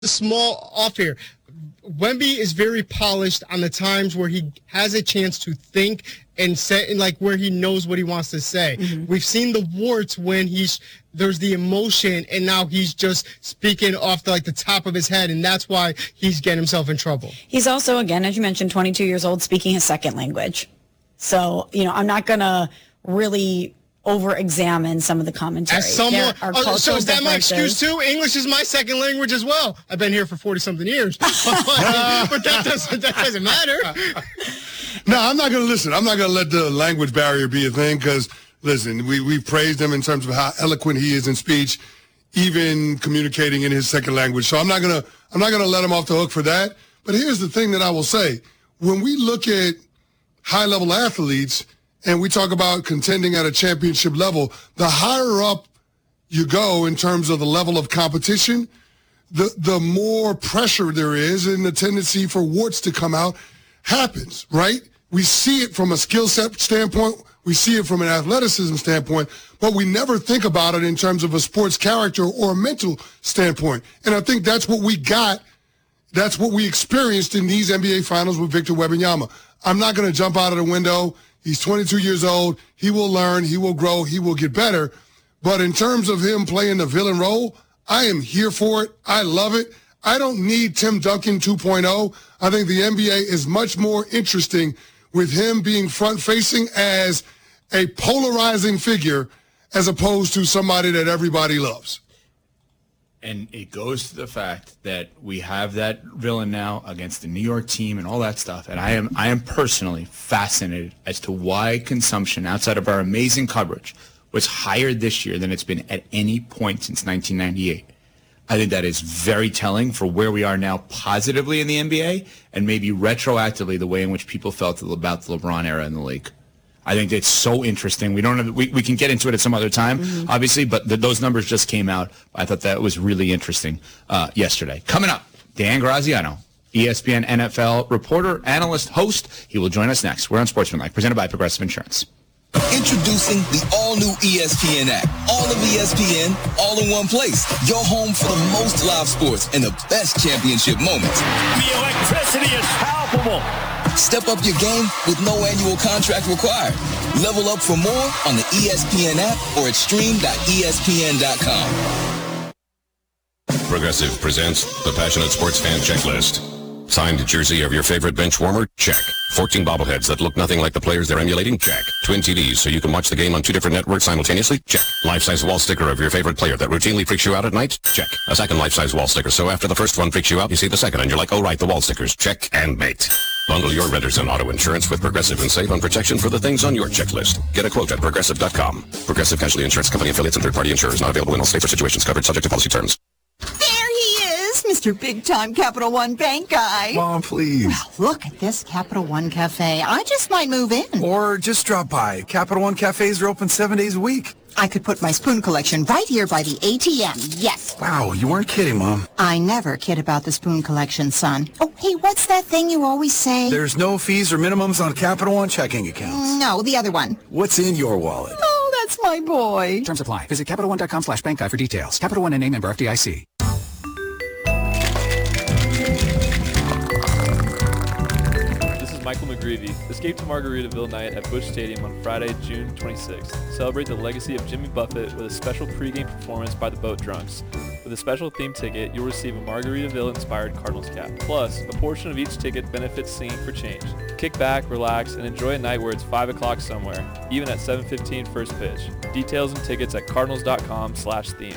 small off here. Wemby is very polished on the times where he has a chance to think and say, and like where he knows what he wants to say. Mm-hmm. We've seen the warts when there's the emotion, and now he's just speaking off the top of his head, and that's why he's getting himself in trouble. He's also, again, as you mentioned, 22 years old, speaking his second language. So, I'm not going to really over-examine some of the commentary. As someone, so is that my excuse too? English is my second language as well. I've been here for 40-something years, but that doesn't matter. No, I'm not going to listen. I'm not going to let the language barrier be a thing because, listen, we've praised him in terms of how eloquent he is in speech, even communicating in his second language. So I'm not going to let him off the hook for that. But here's the thing that I will say. When we look at high-level athletes, and we talk about contending at a championship level, the higher up you go in terms of the level of competition, the more pressure there is and the tendency for warts to come out happens, right? We see it from a skill set standpoint. We see it from an athleticism standpoint, but we never think about it in terms of a sports character or a mental standpoint. And I think that's what we got. That's what we experienced in these NBA finals with Victor Wembanyama. I'm not going to jump out of the window. He's 22 years old. He will learn. He will grow. He will get better. But in terms of him playing the villain role, I am here for it. I love it. I don't need Tim Duncan 2.0. I think the NBA is much more interesting with him being front-facing as a polarizing figure as opposed to somebody that everybody loves. And it goes to the fact that we have that villain now against the New York team and all that stuff. And I am personally fascinated as to why consumption outside of our amazing coverage was higher this year than it's been at any point since 1998. I think that is very telling for where we are now positively in the NBA and maybe retroactively the way in which people felt about the LeBron era in the league. I think it's so interesting. We can get into it at some other time, obviously, but those numbers just came out. I thought that was really interesting yesterday. Coming up, Dan Graziano, ESPN NFL reporter, analyst, host. He will join us next. We're on Sportsmanlike, presented by Progressive Insurance. Introducing the all-new ESPN app. All of ESPN, all in one place. Your home for the most live sports and the best championship moments. The electricity is palpable. Step up your game with no annual contract required. Level up for more on the ESPN app or at stream.espn.com. Progressive presents the Passionate Sports Fan Checklist. Signed jersey of your favorite bench warmer? Check. 14 bobbleheads that look nothing like the players they're emulating? Check. Twin TVs so you can watch the game on 2 different networks simultaneously? Check. Life-size wall sticker of your favorite player that routinely freaks you out at night? Check. A second life-size wall sticker so after the first one freaks you out, you see the second and you're like, oh right, the wall stickers. Check and mate. Bundle your renters and auto insurance with Progressive and save on protection for the things on your checklist. Get a quote at Progressive.com. Progressive Casualty Insurance Company affiliates and third-party insurers not available in all states or situations covered subject to policy terms. There he is, Mr. Big-Time Capital One Bank guy. Mom, please. Well, look at this Capital One Cafe. I just might move in. Or just drop by. Capital One Cafes are open 7 days a week. I could put my spoon collection right here by the ATM. Yes. Wow, you weren't kidding, Mom. I never kid about the spoon collection, son. Oh, hey, what's that thing you always say? There's no fees or minimums on Capital One checking accounts. No, the other one. What's in your wallet? Oh, that's my boy. Terms apply. Visit CapitalOne.com/bank guide for details. Capital One and name member FDIC. Michael McGreevy. Escape to Margaritaville night at Busch Stadium on Friday, June 26th. Celebrate the legacy of Jimmy Buffett with a special pregame performance by the Boat Drunks. With a special theme ticket, you'll receive a Margaritaville-inspired Cardinals cap. Plus, a portion of each ticket benefits Singing for Change. Kick back, relax, and enjoy a night where it's 5 o'clock somewhere, even at 7:15 first pitch. Details and tickets at cardinals.com/theme.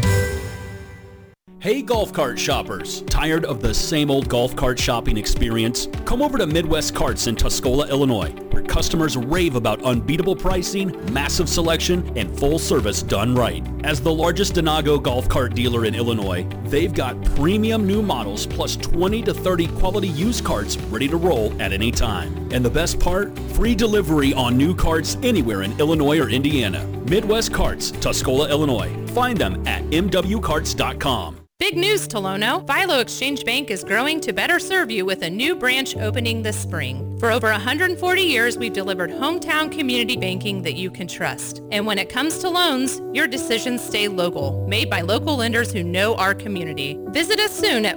Hey golf cart shoppers, tired of the same old golf cart shopping experience? Come over to Midwest Carts in Tuscola, Illinois, where customers rave about unbeatable pricing, massive selection, and full service done right. As the largest Denago golf cart dealer in Illinois, they've got premium new models plus 20 to 30 quality used carts ready to roll at any time. And the best part? Free delivery on new carts anywhere in Illinois or Indiana. Midwest Carts, Tuscola, Illinois. Find them at mwcarts.com. Big news, Tolono. Philo Exchange Bank is growing to better serve you with a new branch opening this spring. For over 140 years, we've delivered hometown community banking that you can trust. And when it comes to loans, your decisions stay local, made by local lenders who know our community. Visit us soon at